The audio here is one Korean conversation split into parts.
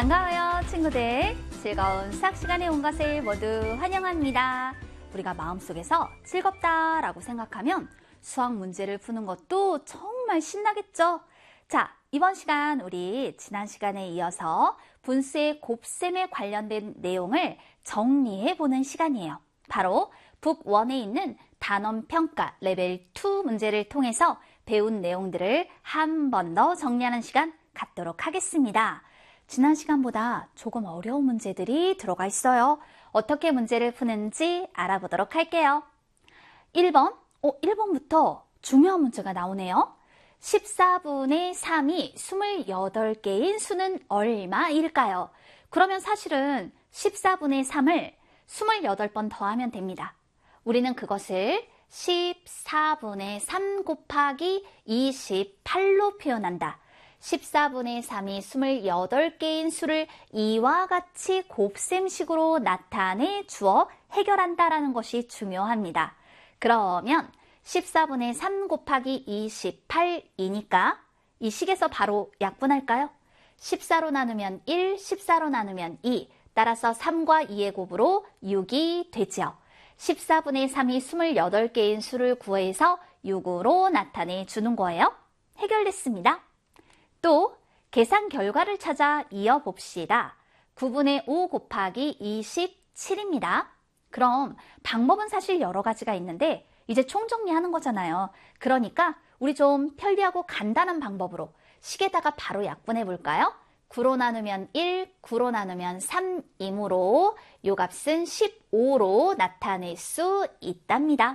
반가워요, 친구들. 즐거운 수학 시간에 온 것을 모두 환영합니다. 우리가 마음속에서 즐겁다라고 생각하면 수학 문제를 푸는 것도 정말 신나겠죠? 자, 이번 시간 우리 지난 시간에 이어서 분수의 곱셈에 관련된 내용을 정리해보는 시간이에요. 바로 북 1에 있는 단원 평가 레벨 2 문제를 통해서 배운 내용들을 한 번 더 정리하는 시간 갖도록 하겠습니다. 지난 시간보다 조금 어려운 문제들이 들어가 있어요. 어떻게 문제를 푸는지 알아보도록 할게요. 1번, 1번부터 중요한 문제가 나오네요. 14분의 3이 28개인 수는 얼마일까요? 그러면 사실은 14분의 3을 28번 더하면 됩니다. 우리는 그것을 14분의 3 곱하기 28로 표현한다. 14분의 3이 28개인 수를 이와 같이 곱셈식으로 나타내 주어 해결한다라는 것이 중요합니다. 그러면 14분의 3 곱하기 28이니까 이 식에서 바로 약분할까요? 14로 나누면 1, 14로 나누면 2, 따라서 3과 2의 곱으로 6이 되죠. 14분의 3이 28개인 수를 구해서 6으로 나타내 주는 거예요. 해결됐습니다. 또 계산 결과를 찾아 이어봅시다. 9분의 5 곱하기 27입니다. 그럼 방법은 사실 여러 가지가 있는데 이제 총정리하는 거잖아요. 그러니까 우리 좀 편리하고 간단한 방법으로 식에다가 바로 약분해 볼까요? 9로 나누면 1, 9로 나누면 3이므로 요 값은 15로 나타낼 수 있답니다.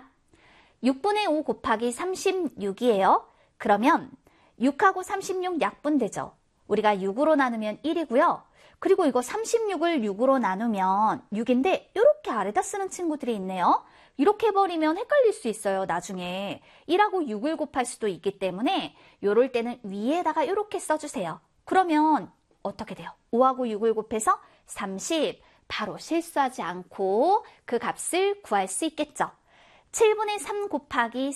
6분의 5 곱하기 36이에요. 그러면 6하고 36 약분되죠. 우리가 6으로 나누면 1이고요. 그리고 이거 36을 6으로 나누면 6인데 이렇게 아래다 쓰는 친구들이 있네요. 이렇게 해버리면 헷갈릴 수 있어요. 나중에 1하고 6을 곱할 수도 있기 때문에 이럴 때는 위에다가 이렇게 써주세요. 그러면 어떻게 돼요? 5하고 6을 곱해서 30, 바로 실수하지 않고 그 값을 구할 수 있겠죠. 7분의 3 곱하기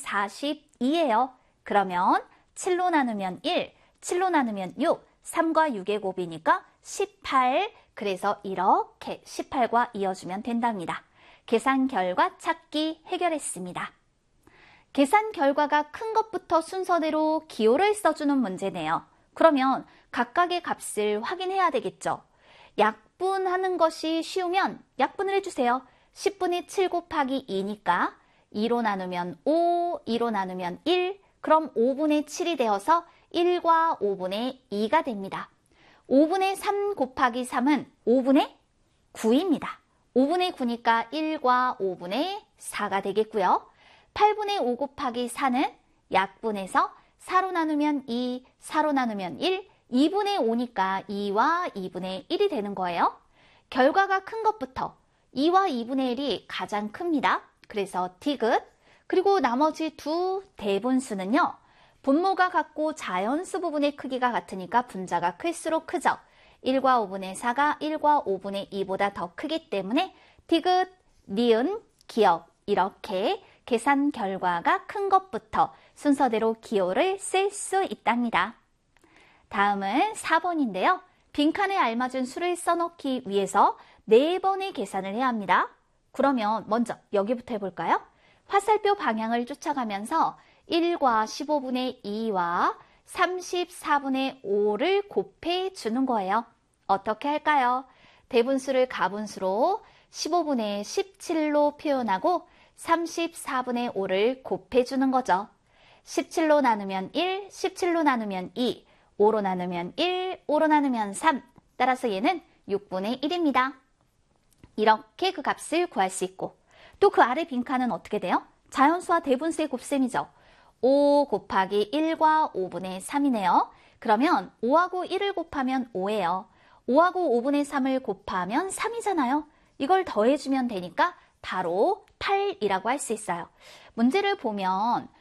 42예요. 그러면 7로 나누면 1, 7로 나누면 6, 3과 6의 곱이니까 18, 그래서 이렇게 18과 이어주면 된답니다. 계산 결과 찾기 해결했습니다. 계산 결과가 큰 것부터 순서대로 기호를 써주는 문제네요. 그러면 각각의 값을 확인해야 되겠죠. 약분하는 것이 쉬우면 약분을 해주세요. 10분의 7 곱하기 2니까 2로 나누면 5, 2로 나누면 1, 그럼 5분의 7이 되어서 1과 5분의 2가 됩니다. 5분의 3 곱하기 3은 5분의 9입니다. 5분의 9니까 1과 5분의 4가 되겠고요. 8분의 5 곱하기 4는 약분해서 4로 나누면 2, 4로 나누면 1, 2분의 5니까 2와 2분의 1이 되는 거예요. 결과가 큰 것부터 2와 2분의 1이 가장 큽니다. 그래서 디귿. 그리고 나머지 두 대분수는요. 분모가 같고 자연수 부분의 크기가 같으니까 분자가 클수록 크죠. 1과 5분의 4가 1과 5분의 2보다 더 크기 때문에 디귿, 니은, 기억 이렇게 계산 결과가 큰 것부터 순서대로 기호를 쓸 수 있답니다. 다음은 4번인데요. 빈칸에 알맞은 수를 써넣기 위해서 4번의 계산을 해야 합니다. 그러면 먼저 여기부터 해볼까요? 화살표 방향을 쫓아가면서 1과 15분의 2와 34분의 5를 곱해 주는 거예요. 어떻게 할까요? 대분수를 가분수로 15분의 17로 표현하고 34분의 5를 곱해 주는 거죠. 17로 나누면 1, 17로 나누면 2, 5로 나누면 1, 5로 나누면 3. 따라서 얘는 6분의 1입니다. 이렇게 그 값을 구할 수 있고 또 그 아래 빈칸은 어떻게 돼요? 자연수와 대분수의 곱셈이죠. 5 곱하기 1과 5분의 3이네요. 그러면 5하고 1을 곱하면 5예요. 5하고 5분의 3을 곱하면 3이잖아요. 이걸 더해주면 되니까 바로 8이라고 할 수 있어요. 문제를 보면